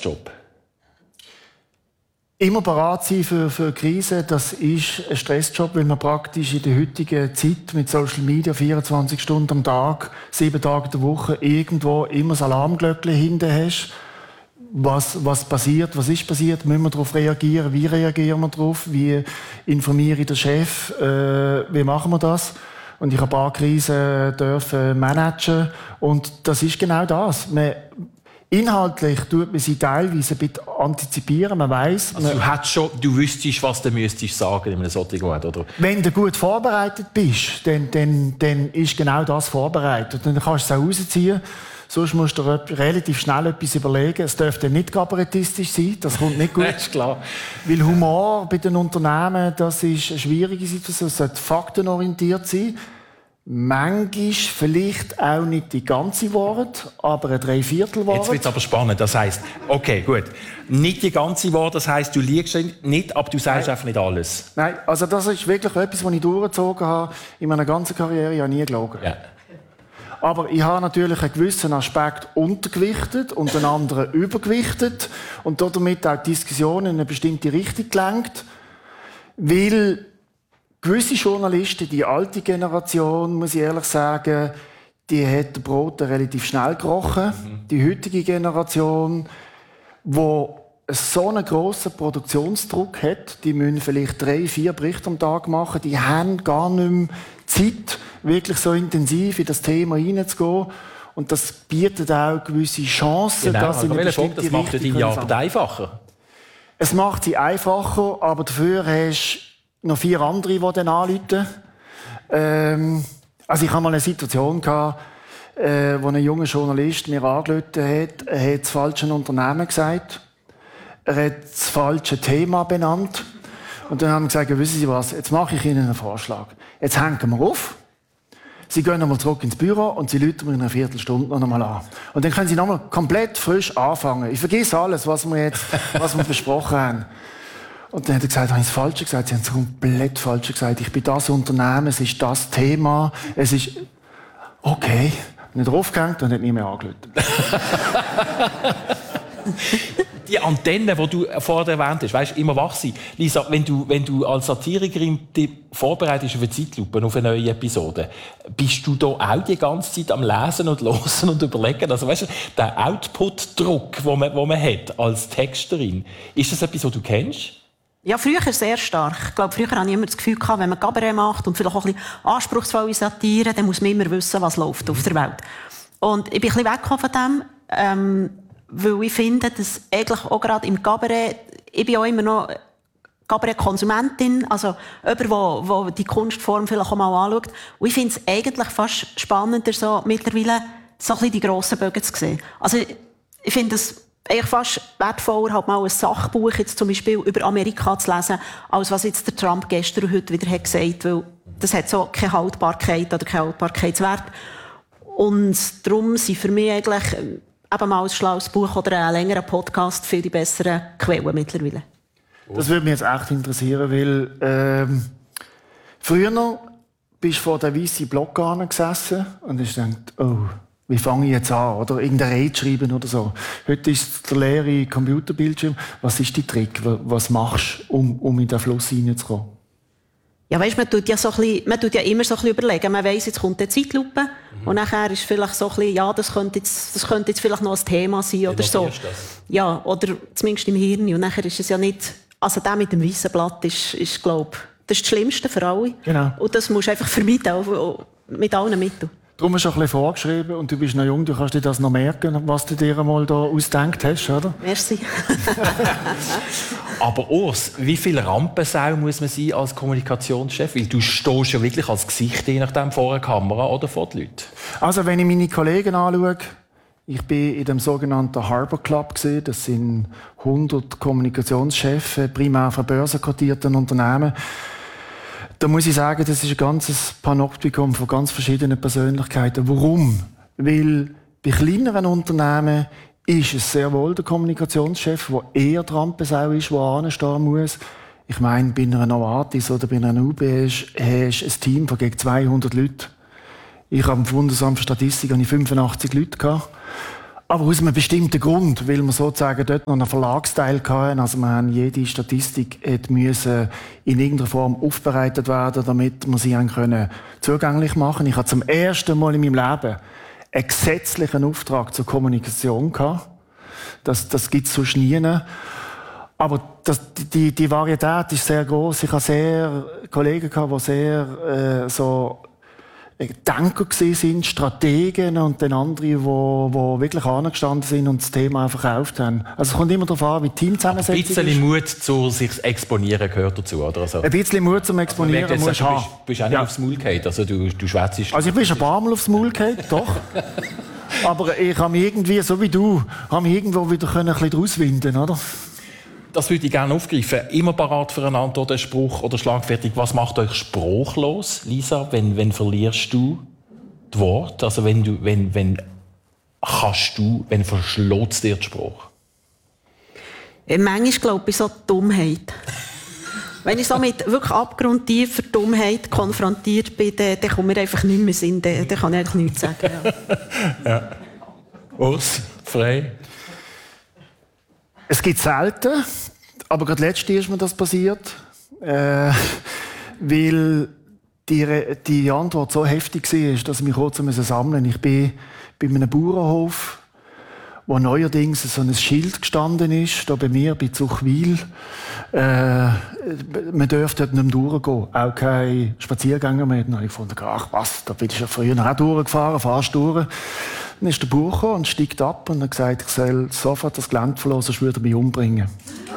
Stressjob? Immer bereit sein für Krisen, das ist ein Stressjob, weil man praktisch in der heutigen Zeit mit Social Media 24 Stunden am Tag, 7 Tage in der Woche irgendwo immer das Alarmglöckchen hinten hast. Was passiert, was ist passiert, müssen wir darauf reagieren, wie reagieren wir darauf, wie informiere ich den Chef, wie machen wir das? Und ich habe ein paar Krisen dürfen managen und das ist genau das. Inhaltlich tut man sie teilweise ein bisschen antizipieren, man weiss. Also du wüsstest, was du müsstest sagen in einem solchen Moment, oder? Wenn du gut vorbereitet bist, dann ist genau das vorbereitet. Und dann kannst du es auch rausziehen. Sonst musst du relativ schnell etwas überlegen. Es dürfte nicht kabarettistisch sein, das kommt nicht gut. Das ist klar. Weil Humor bei den Unternehmen, das ist eine schwierige Situation. Es sollte faktenorientiert sein. Manchmal vielleicht auch nicht die ganze Wahrheit, aber ein 3/4 Wahrheit. Jetzt wird es aber spannend. Das heisst, okay, gut. Nicht die ganze Wahrheit, das heisst, du liegst nicht, aber du sagst einfach nicht alles. Nein, also das ist wirklich etwas, was ich durchgezogen habe in meiner ganzen Karriere. Ich habe nie gelogen. Ja. Aber ich habe natürlich einen gewissen Aspekt untergewichtet und einen anderen übergewichtet und damit auch die Diskussion in eine bestimmte Richtung gelenkt, weil gewisse Journalisten, die alte Generation, muss ich ehrlich sagen, die hat das Brot relativ schnell gerochen. Die heutige Generation, die so einen grossen Produktionsdruck hat, die müssen vielleicht 3-4 Berichte am Tag machen, die haben gar nicht mehr Zeit, wirklich so intensiv in das Thema hineinzugehen. Und das bietet auch gewisse Chancen, genau, dass sie eine bestimmte das macht Richtung deine Arbeit einfacher. Es macht sie einfacher, aber dafür hast du noch 4 andere, die dann anrufen. Also ich hatte mal eine Situation, wo ein junger Journalist mir angerufen hat. Er hat das falsche Unternehmen gesagt. Er hat das falsche Thema benannt. Und dann haben wir gesagt, ja, wissen Sie was, jetzt mache ich Ihnen einen Vorschlag. Jetzt hängen wir auf. Sie gehen nochmal zurück ins Büro und Sie rufen mir in einer Viertelstunde noch einmal an. Und dann können Sie nochmal komplett frisch anfangen. Ich vergesse alles, was wir besprochen haben. Und dann hat er gesagt, habe ich das Falsche gesagt? Sie haben es komplett Falsche gesagt. Ich bin das Unternehmen, es ist das Thema, es ist... Okay. Und er draufgehängt und hat nie mehr angerufen. Die Antenne, die du vorher erwähnt hast, weißt, immer wach sein. Lisa, wenn du als Satirikerin dich vorbereitest auf eine Zeitlupe, auf eine neue Episode, bist du da auch die ganze Zeit am Lesen und Hören und Überlegen? Also, weißt du, der Output-Druck, den man hat als Texterin, ist das etwas, was du kennst? Ja, früher sehr stark. Ich glaube, früher hatte ich immer das Gefühl, wenn man Cabaret macht und vielleicht auch ein bisschen anspruchsvolle Satire, dann muss man immer wissen, was läuft auf der Welt. Und ich bin ein bisschen weggekommen von dem, weil ich finde, dass eigentlich auch gerade im Cabaret, ich bin auch immer noch Cabaret-Konsumentin, also jemand, der die Kunstform vielleicht auch mal anschaut. Und ich finde es eigentlich fast spannender, so mittlerweile so ein bisschen die grossen Bögen zu sehen. Also ich finde es eigentlich fast wertvoller, halt mal ein Sachbuch jetzt zum Beispiel über Amerika zu lesen, als was jetzt der Trump gestern und heute wieder hat gesagt, weil das hat so keine Haltbarkeit oder keinen Haltbarkeitswert. Und darum sind für mich eigentlich eben mal ein schlaues Buch oder ein längerer Podcast für die besseren Quellen mittlerweile. Das würde mich jetzt echt interessieren, weil früher bist du vor der weißen Block gesessen und hast gedacht, oh, wie fange ich jetzt an? Oder irgendeine Rede schreiben oder so. Heute ist es der leere Computerbildschirm. Was ist die Trick? Was machst du, um in den Fluss hineinzukommen? Ja, weißt, man tut ja immer so ein bisschen überlegen. Man weiss, jetzt kommt eine Zeitlupe. Und nachher ist vielleicht so ein bisschen, ja, das könnte jetzt vielleicht noch ein Thema sein oder so. Ja, oder zumindest im Hirn. Und nachher ist es ja nicht, also der mit dem weißen Blatt ist, glaube ich, das ist das Schlimmste für alle. Genau. Und das musst du einfach vermeiden, auch mit allen Mitteln. Darum hast du ein bisschen vorgeschrieben und du bist noch jung, du kannst dir das noch merken, was du dir einmal da ausgedacht hast, oder? Merci. Aber Urs, wie viel Rampensau muss man sein als Kommunikationschef? Weil du stehst ja wirklich als Gesicht, je nachdem, vor der Kamera oder vor den Leuten. Also wenn ich meine Kollegen anschaue, ich bin in dem sogenannten Harbor Club gesehen. Das sind 100 Kommunikationschefs, primär von börsenkotierten Unternehmen. Da muss ich sagen, das ist ein ganzes Panoptikum von ganz verschiedenen Persönlichkeiten. Warum? Weil bei kleineren Unternehmen ist es sehr wohl der Kommunikationschef, der eher die Rampensau ist, der anstehen muss. Ich meine, bei einer Novartis oder bei einer UB hast du ein Team von gegen 200 Leuten. Ich habe im Bundesamt für Statistik 85 Leute gehabt. Aber aus einem bestimmten Grund, weil wir sozusagen dort noch einen Verlagsteil hatten. Also wir haben jede Statistik müssen in irgendeiner Form aufbereitet werden, damit wir sie zugänglich machen können. Ich hatte zum ersten Mal in meinem Leben einen gesetzlichen Auftrag zur Kommunikation gehabt. Das gibt es sonst nie. Aber die Varietät ist sehr gross. Ich hatte Kollegen, die sehr Denker sind, Strategen und dann andere, die wirklich angestanden sind und das Thema verkauft haben. Also es kommt immer darauf an, wie die Teamzusammensetzung ist. Ein bisschen Mut zu sich exponieren gehört dazu, oder? Also, ein bisschen Mut zum Exponieren also, musst du haben. Du bist auch nicht aufs Maul gefallen, also du schwätzest. Also ich bin schon ein paar Mal aufs Maul gefallen, doch. Aber ich habe mich irgendwie, so wie du, irgendwo wieder ein bisschen draus winden, oder? Das würde ich gerne aufgreifen. Immer parat füreinander oder Spruch oder schlagfertig. Was macht euch sprachlos, Lisa? Wenn verlierst du das Wort? Also wenn verschlägt dir der Spruch? Manchmal glaube ich so Dummheit. Wenn ich so mit wirklich abgrundtiefer Dummheit konfrontiert bin, dann kommt mir einfach nicht mehr Sinn. Dann kann ich eigentlich nichts sagen. Ja. Urs, frei. Es gibt selten, aber gerade letztens ist mir das passiert, weil die Antwort so heftig war, dass ich mich kurz sammeln musste. Ich bin bei einem Bauernhof, wo neuerdings so ein Schild gestanden ist, da bei mir, bei Zuchwil. Man dürfte dort nicht mehr durchgehen, auch keine Spaziergänger mehr. Dann habe ich gefunden, ach was, da bin ich ja früher auch durchgefahren, fahrst durch. Dann ist der Bauer gekommen und steigt ab und hat gesagt, ich soll sofort das Gelände verlassen, sonst würde er mich umbringen.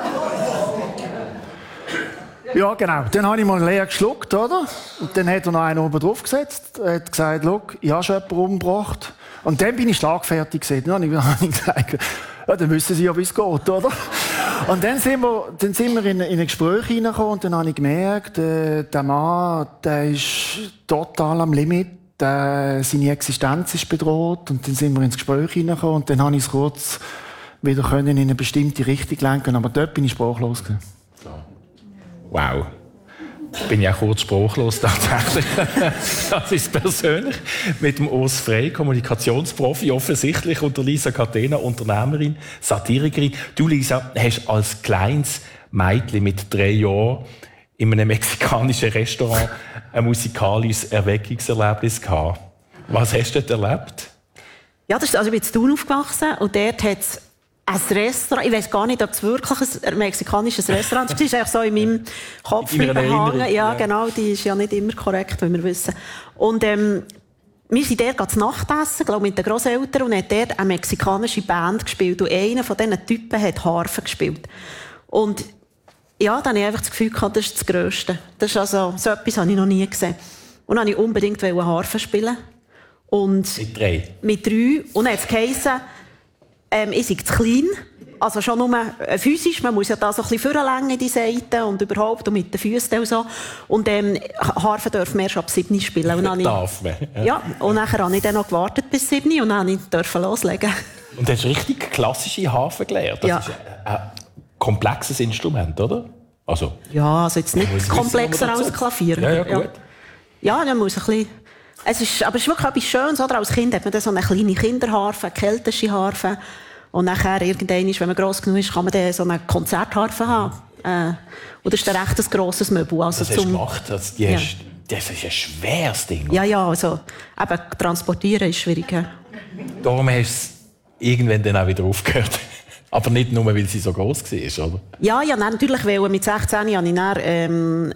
Ja, genau. Dann habe ich mal leer geschluckt, oder? Und dann hat er noch einen oben drauf gesetzt, hat gesagt, schau, ich habe schon jemanden umgebracht. Und dann bin ich schlagfertig gewesen. Dann habe ich gesagt, ja, dann wissen Sie ja, wie es geht, oder? Und dann sind wir in ein Gespräch hineingekommen und dann habe ich gemerkt, der Mann, der ist total am Limit. Seine Existenz ist bedroht. Und dann sind wir ins Gespräch hineingekommen und dann habe ich es kurz wieder in eine bestimmte Richtung lenken. Aber dort bin ich sprachlos gewesen. Wow. Bin ja kurz sprachlos tatsächlich. Das ist persönlich. Mit dem Urs Frey, Kommunikationsprofi, offensichtlich, und der Lisa Catena, Unternehmerin, Satirikerin. Du, Lisa, hast als kleines Mädchen mit 3 Jahren in einem mexikanischen Restaurant ein musikalisches Erweckungserlebnis gehabt. Was hast du dort erlebt? Ja, also ich bin in Thun aufgewachsen und dort hat es ein Restaurant, ich weiss gar nicht, ob es wirklich ein mexikanisches Restaurant ist. Das ist eigentlich so in meinem Kopf behangen. Ja, genau, die ist ja nicht immer korrekt, wie wir wissen. Und wir sind dort zu Nacht essen, glaube mit den Grosseltern, und hat dort eine mexikanische Band gespielt. Und einer von diesen Typen hat Harfe gespielt. Und ja, dann habe ich einfach das Gefühl gehabt, das ist das Grösste. Das ist also, so etwas habe ich noch nie gesehen. Und dann wollte ich unbedingt Harfe spielen. Und mit 3? Mit 3. Und dann hat es geheissen, ich sei zu klein, also schon nur physisch, man muss ja da so ein bisschen vorlängen, die Seiten und überhaupt und mit den Füßen und so. Und Harfe dürfen wir erst ab 7 spielen. Und dann darf man? Ja, und nachher habe ich dann noch gewartet bis 7 und dann durfte ich loslegen. Und du hast richtig klassische Harfe gelernt. Das ist ein komplexes Instrument, oder? Also, ja, also jetzt nicht komplexer als Klavier. Ja, gut. Ja, dann muss ein bisschen... Aber es ist wirklich etwas Schönes, oder? Als Kind hat man dann so eine kleine Kinderharfe, eine keltische Harfe. Und nachher, irgendwann, wenn man gross genug ist, kann man dann so eine Konzertharfe haben. Und das ist dann recht ein grosses Möbel. Also das hast du gemacht? Das ist ein schweres Ding. Ja, also eben, transportieren ist schwierig. Ja. Darum hast du es irgendwann dann auch wieder aufgehört. Aber nicht nur, weil sie so gross war, oder? Ja, natürlich, weil mit 16 habe ich dann...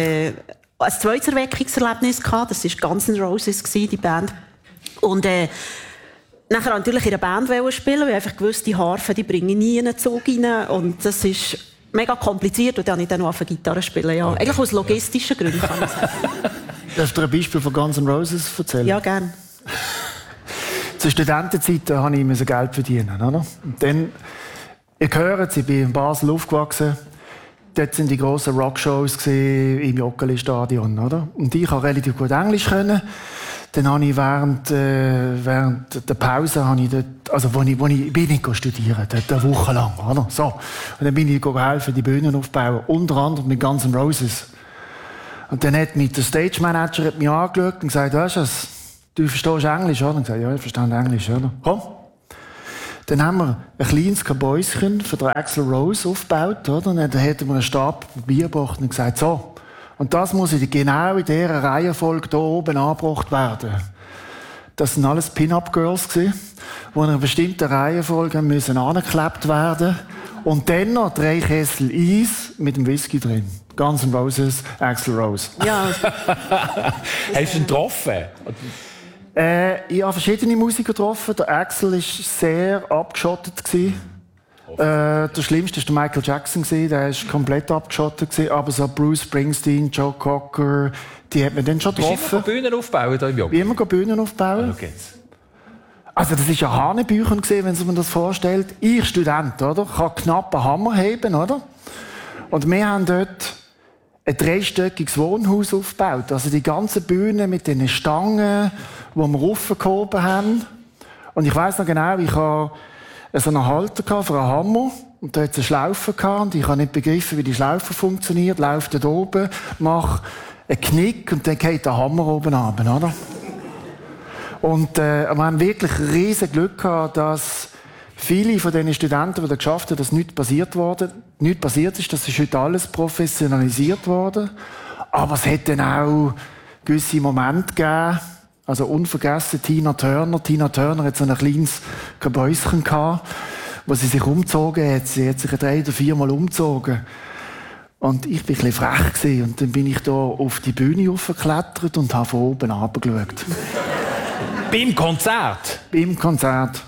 ein zweites Erweckungserlebnis gehabt. Das war Guns N' Roses, die Band. Und nachher wollte ich natürlich in einer Band spielen, weil ich einfach gewusst, die Harfe, die bringe ich nie in einen Zug rein. Und das ist mega kompliziert. Und dann habe ich dann noch auf Gitarre spielen. Ja. Eigentlich aus logistischen Gründen, kann ich sagen. Darfst du ein Beispiel von Guns N' Roses erzählen? Ja, gerne. Zur Studentenzeit musste ich Geld verdienen. Oder? Und dann, ihr hört, ich bin in Basel aufgewachsen. Dort waren die grossen Rockshows im Joggeli-Stadion, oder? Und ich konnte relativ gut Englisch können. Dann habe ich während der Pause, bin ich studieren, dort eine Woche lang, oder? So. Und dann bin ich geholfen, die Bühnen aufzubauen, unter anderem mit Guns N' Roses. Und dann hat mich der Stage Manager mich angeschaut und gesagt, weißt du, du verstehst Englisch, oder? Und ich gesagt, ja, ich verstehe Englisch, oder? Komm. Dann haben wir ein kleines Kabäuschen für den Axl Rose aufgebaut, oder? Und dann hätten wir einen Stab Bier gebracht und gesagt, so. Und das muss genau in dieser Reihenfolge hier oben angebracht werden. Das sind alles Pin-Up-Girls gewesen, die in einer bestimmten Reihenfolge müssen angeklebt werden. Und dann noch 3 Kessel Eis mit dem Whisky drin. Guns N' Roses, Axl Rose. Ja. Hast du ihn getroffen? Ich habe verschiedene Musiker getroffen. Der Axl war sehr abgeschottet. Der Schlimmste war der Michael Jackson. Der war komplett abgeschottet. Aber so Bruce Springsteen, Joe Cocker, die hat man dann schon getroffen. Bist du immer Bühnen aufbauen hier im Job? Wie immer Bühnen aufbauen. Okay. Also das war ja Hanebüchen, wenn man das vorstellt. Ich, Student, oder? Kann knapp einen Hammer heben, oder? Und wir haben dort ein 3-stöckiges Wohnhaus aufgebaut. Also die ganze Bühne mit den Stangen, die wir raufgehoben haben. Und ich weiss noch genau, ich hatte so einen Halter für einen Hammer. Und da hatte es eine Schlaufe gehabt. Und ich habe nicht begriffen, wie die Schlaufe funktioniert. Laufe dort oben, mache einen Knick und dann geht der Hammer oben runter, oder? Und wir haben wirklich riesen Glück gehabt, dass viele von den Studenten, die das geschafft haben, dass nichts passiert ist. Das ist heute alles professionalisiert worden. Aber es hat dann auch gewisse Momente gegeben. Also unvergessen Tina Turner. Tina Turner hat so ein kleines Kabäuschen gehabt, wo sie sich umgezogen hat. Sie hat sich 3 oder 4 Mal umgezogen. Und ich war ein bisschen frech gewesen. Und dann bin ich da auf die Bühne hochgeklettert und habe von oben runtergeschaut. Beim Konzert? Beim Konzert.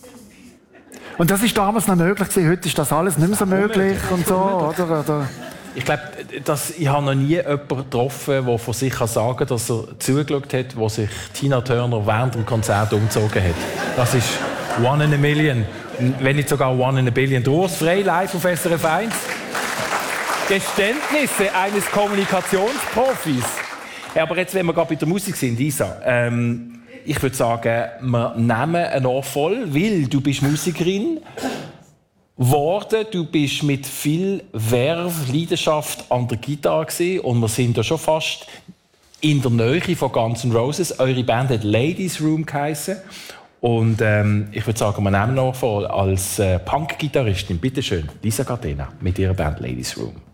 Und das war damals noch möglich gewesen. Heute ist das alles nicht mehr so möglich und so, oder? Ich glaube, ich habe noch nie jemanden getroffen, der von sich sagen kann, dass er zugeschaut hat, wo sich Tina Turner während dem Konzert umgezogen hat. Das ist one in a million. Wenn nicht sogar one in a billion. Urs Frey, live auf SRF 1. Geständnisse eines Kommunikationsprofis. Ja, aber jetzt, wenn wir gerade bei der Musik sind, Isa, ich würde sagen, wir nehmen einen Ohr voll, weil du bist Musikerin geworden, du bist mit viel Verve, Leidenschaft an der Gitarre gewesen, und wir sind ja schon fast in der Nähe von Guns N' Roses. Eure Band hat Ladies Room geheissen. Und ich würde sagen, wir nehmen einen Ohr voll als Punk-Gitarristin. Bitte schön, Lisa Catena mit ihrer Band Ladies Room.